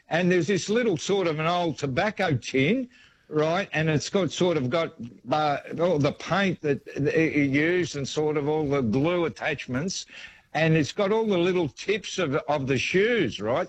and there's this little sort of an old tobacco tin, right, and it's got all the paint that you used and sort of all the glue attachments, and it's got all the little tips of the shoes, right,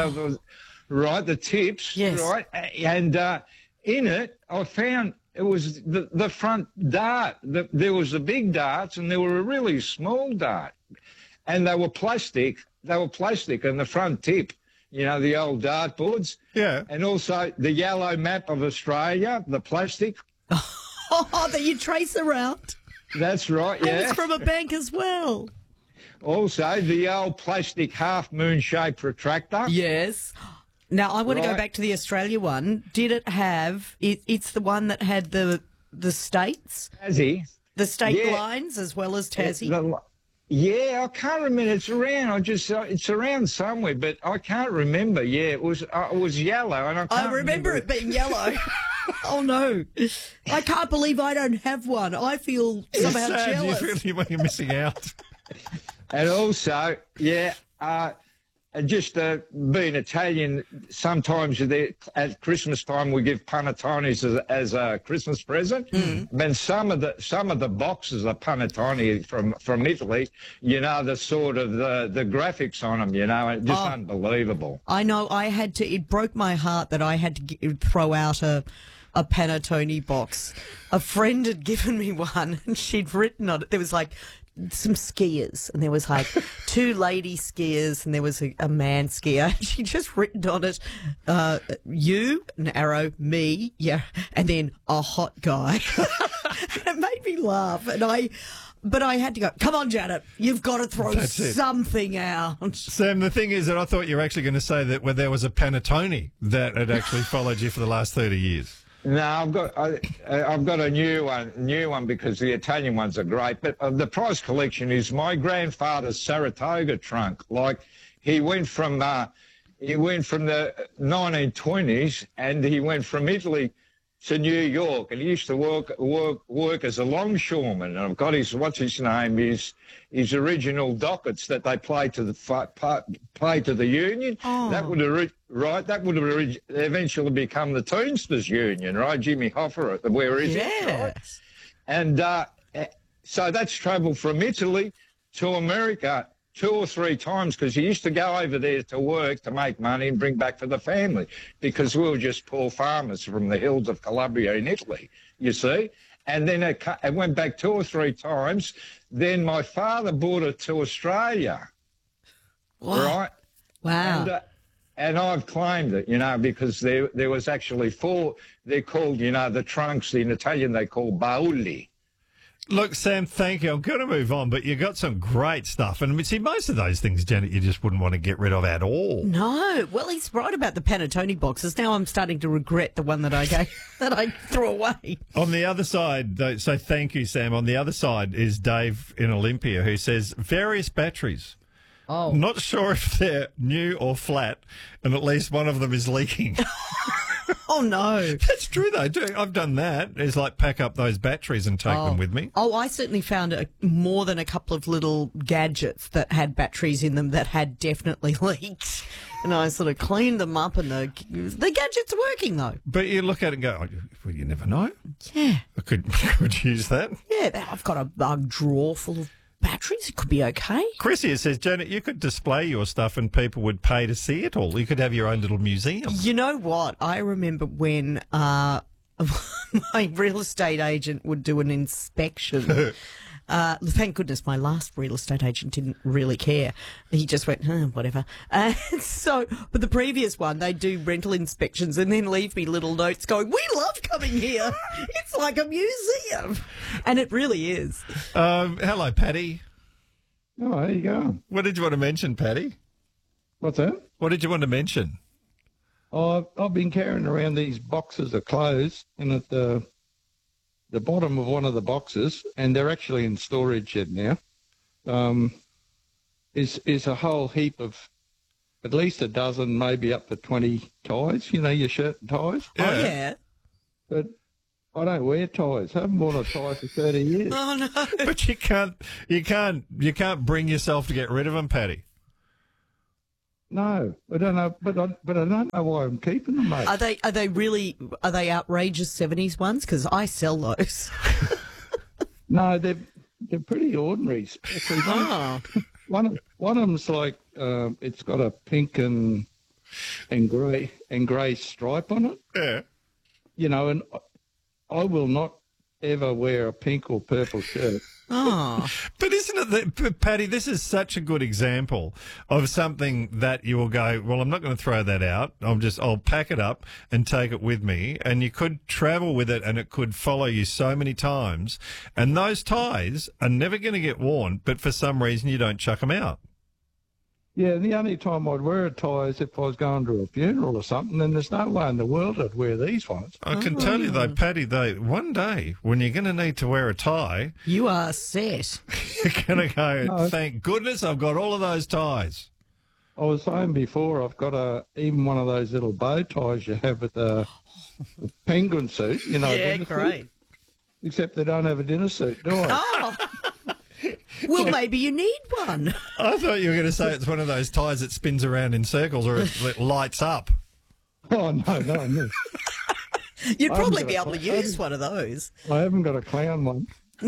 the tips, Yes. right, and in it I found it was the front dart. There was the big darts and there were a really small dart, and they were plastic. They were plastic, and the front tip, you know, the old dartboards. Yeah. And also the yellow map of Australia, the plastic. Oh, that you trace around. That's right, That yeah. was from a bank as well. Also the old plastic half-moon shaped retractor. Yes. Now, I want to go Right. back to the Australia one. Did it have... It's the one that had the states, Tassie. the state Yeah. lines as well as Tassie? Yeah, I can't remember. It's around. It's around somewhere, but I can't remember. Yeah, it was yellow, and I can't I remember it being yellow. Oh, no. I can't believe I don't have one. I feel somehow Sad. jealous. You feel like you're missing out. And also, yeah, just being Italian, sometimes at Christmas time we give panettones as a Christmas present. And some of the boxes of panettone from Italy, you know, the sort of the graphics on them, you know, just unbelievable. I know. It broke my heart that I had to throw out a panettone box. A friend had given me one and she'd written on it. There was like some skiers and there was like two lady skiers and there was a man skier. She'd just written on it, you, an arrow, me, yeah, and then a hot guy. It made me laugh. But I had to go, come on, Janet, you've got to throw That's it. something out. Sam, the thing is that I thought you were actually going to say that where there was a panettone that had actually followed you for the last 30 years. No, I've got a new one because the Italian ones are great. But the prize collection is my grandfather's Saratoga trunk. Like he went from the 1920s and he went from Italy to New York, and he used to work as a longshoreman. And I've got his his original dockets that they play to the Union. Oh. That would have eventually become the Teamsters Union, right? Jimmy Hoffa, where is it? Right? Yes. And so that's travelled from Italy to America 2 or 3 times because he used to go over there to work to make money and bring back for the family because we were just poor farmers from the hills of Calabria in Italy, you see. And then it went back 2 or 3 times. Then my father brought it to Australia, right? Wow. And I've claimed it, you know, because there was actually 4, they're called, you know, the trunks in Italian they call bauli. Look, Sam, thank you. I'm going to move on, but you got some great stuff. And I mean, see, most of those things, Janet, you just wouldn't want to get rid of at all. No. Well, he's right about the panettone boxes. Now I'm starting to regret the one that I gave, that I threw away. On the other side, though, so thank you, Sam. On the other side is Dave in Olympia who says various batteries. Oh. Not sure if they're new or flat, and at least one of them is leaking. Oh, no. That's true, though. I've done that. It's like pack up those batteries and take them with me. Oh, I certainly found more than a couple of little gadgets that had batteries in them that had definitely leaked. And I sort of cleaned them up and the gadget's working, though. But you look at it and go, oh, well, you never know. Yeah. I could use that. Yeah, I've got a drawer full of batteries. It could be okay. Chris here says, Janet, you could display your stuff and people would pay to see it all. You could have your own little museum. You know what? I remember when my real estate agent would do an inspection. Thank goodness my last real estate agent didn't really care. He just went, whatever. But the previous one, they do rental inspections and then leave me little notes going, we love coming here. It's like a museum. And it really is. Hello, Paddy. Oh, there you go. What did you want to mention, Paddy? What's that? What did you want to mention? Oh, I've been carrying around these boxes of clothes, and at the bottom of one of the boxes, and they're actually in storage shed now, is a whole heap of at least a dozen, maybe up to 20 ties. You know, your shirt and ties. Oh, yeah. But I don't wear ties. I haven't worn a tie for 30 years. Oh, no. But you can't bring yourself to get rid of them, Paddy. No, I don't know, but I don't know why I'm keeping them, mate. Are they outrageous 70s ones? Because I sell those. No, they're pretty ordinary. Actually, one of them's like it's got a pink and grey stripe on it. Yeah. You know, and I will not ever wear a pink or purple shirt. Oh. But isn't it that, Paddy, this is such a good example of something that you will go, well, I'm not going to throw that out. I'll pack it up and take it with me. And you could travel with it and it could follow you so many times. And those ties are never going to get worn, but for some reason you don't chuck them out. Yeah, and the only time I'd wear a tie is if I was going to a funeral or something, and there's no way in the world I'd wear these ones. I can tell you though, Paddy, one day when you're going to need to wear a tie, You are set. you're going to go, thank goodness I've got all of those ties. I was saying before, I've got even one of those little bow ties you have with the penguin suit, you know. Yeah, dinner great. suit, except they don't have a dinner suit, do I? Oh. Well, maybe you need one. I thought you were going to say it's one of those ties that spins around in circles or it lights up. Oh, no. You'd I probably haven't be got able to use one of those. I haven't got a clown one.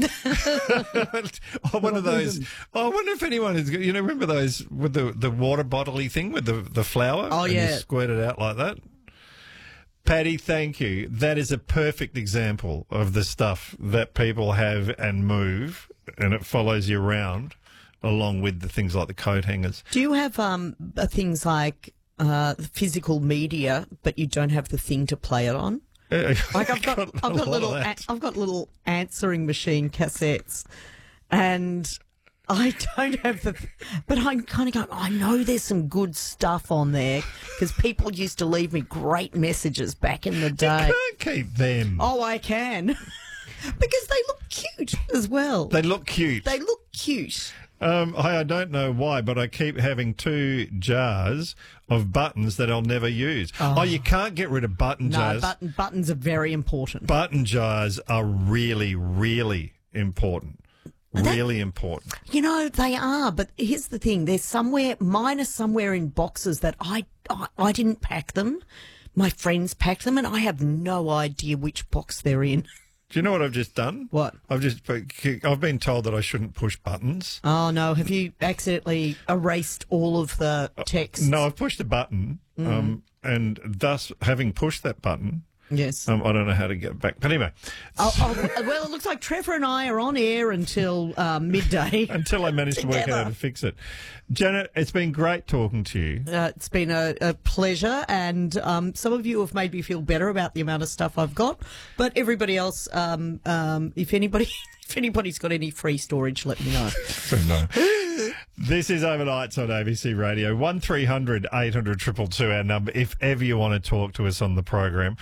One of those. I wonder if anyone is. You know, remember those with the water bottle-y thing with the flower? Oh, and yeah. You squirt it out like that. Paddy, thank you. That is a perfect example of the stuff that people have and move, and it follows you around along with the things like the coat hangers. Do you have things like physical media, but you don't have the thing to play it on? Like I've got little answering machine cassettes, and I don't have but I'm kind of going, I know there's some good stuff on there because people used to leave me great messages back in the day. You can't keep them. Oh, I can. Because they look cute as well. They look cute. They look cute. I don't know why, but I keep having 2 jars of buttons that I'll never use. Oh, you can't get rid of button jars. No, buttons are very important. Button jars are really, really important. Really important. You know, they are, but here's the thing. Mine are somewhere in boxes that I didn't pack them. My friends packed them, and I have no idea which box they're in. Do you know what I've just done? What? I've been told that I shouldn't push buttons. Oh, no. Have you accidentally erased all of the text? No, I've pushed a button, and thus, having pushed that button, yes. I don't know how to get it back. But anyway. Well, it looks like Trevor and I are on air until midday. Until I manage to work out how to fix it. Janet, it's been great talking to you. It's been a pleasure, and some of you have made me feel better about the amount of stuff I've got. But everybody else, if anybody's got any free storage, let me know. No. This is Overnights on ABC Radio. 1300 800 222 our number if ever you want to talk to us on the program.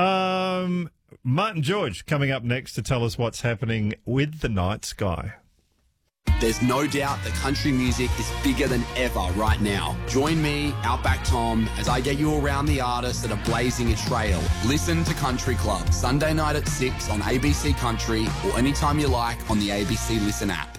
Martin George coming up next to tell us what's happening with the night sky. There's no doubt that country music is bigger than ever right now. Join me, Outback Tom, as I get you around the artists that are blazing a trail. Listen to Country Club, Sunday night at 6 on ABC Country or anytime you like on the ABC Listen app.